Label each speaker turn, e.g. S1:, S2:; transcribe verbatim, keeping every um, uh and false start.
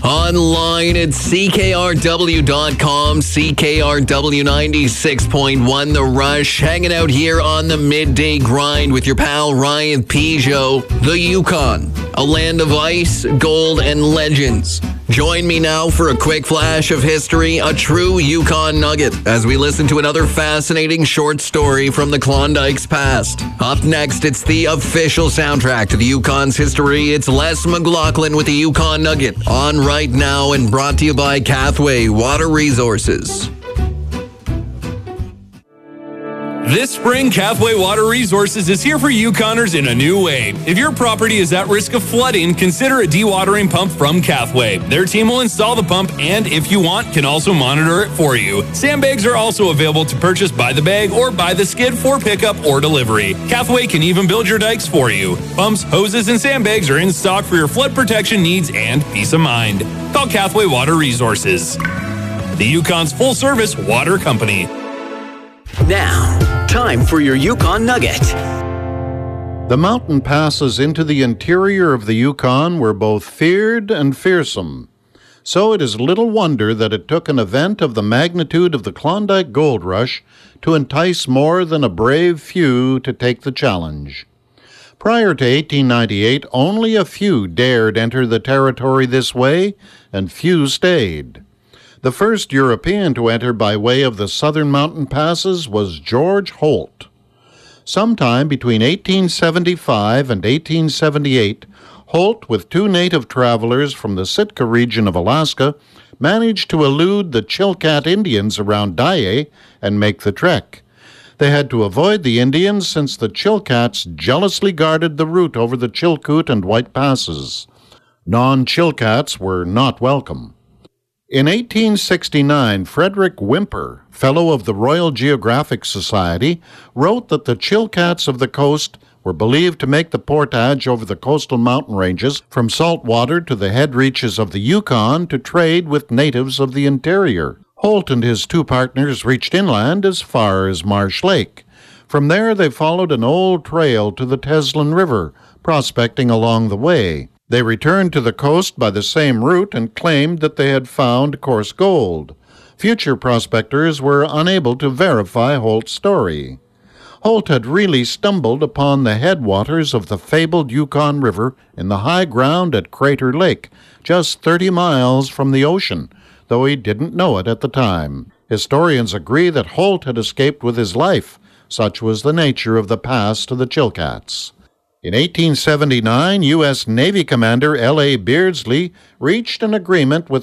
S1: Online at C K R W dot com, C K R W ninety-six point one, The Rush, hanging out here on the midday grind with your pal Ryan Peugeot. The Yukon, a land of ice, gold, and legends. Join me now for a quick flash of history, a true Yukon nugget, as we listen to another fascinating short story from the Klondike's past. Up next, it's the official soundtrack to the Yukon's history. It's Les McLaughlin with the Yukon Nugget, on right now and brought to you by Cathway Water Resources.
S2: This spring, Cathway Water Resources is here for Yukoners in a new way. If your property is at risk of flooding, consider a dewatering pump from Cathway. Their team will install the pump and, if you want, can also monitor it for you. Sandbags are also available to purchase by the bag or by the skid for pickup or delivery. Cathway can even build your dikes for you. Pumps, hoses, and sandbags are in stock for your flood protection needs and peace of mind. Call Cathway Water Resources, the Yukon's full-service water company.
S3: Now, time for your Yukon Nugget.
S4: The mountain passes into the interior of the Yukon were both feared and fearsome. So it is little wonder that it took an event of the magnitude of the Klondike Gold Rush to entice more than a brave few to take the challenge. Prior to eighteen ninety-eight, only a few dared enter the territory this way, and few stayed. The first European to enter by way of the southern mountain passes was George Holt. Sometime between eighteen seventy-five and eighteen seventy-eight, Holt, with two native travelers from the Sitka region of Alaska, managed to elude the Chilkat Indians around Dyea and make the trek. They had to avoid the Indians since the Chilkats jealously guarded the route over the Chilkoot and White Passes. Non-Chilkats were not welcome. In eighteen sixty-nine, Frederick Whymper, Fellow of the Royal Geographic Society, wrote that the Chilkats of the coast were believed to make the portage over the coastal mountain ranges from saltwater to the head reaches of the Yukon to trade with natives of the interior. Holt and his two partners reached inland as far as Marsh Lake. From there, they followed an old trail to the Teslin River, prospecting along the way. They returned to the coast by the same route and claimed that they had found coarse gold. Future prospectors were unable to verify Holt's story. Holt had really stumbled upon the headwaters of the fabled Yukon River in the high ground at Crater Lake, just thirty miles from the ocean, though he didn't know it at the time. Historians agree that Holt had escaped with his life. Such was the nature of the pass to the Chilkats. In eighteen seventy-nine, U S Navy Commander L A Beardsley reached an agreement with